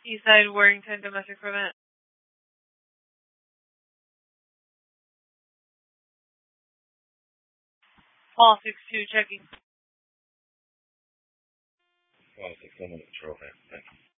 Eastside Warrington domestic permit. Paul 62 checking. Paul 6 1 control, thanks.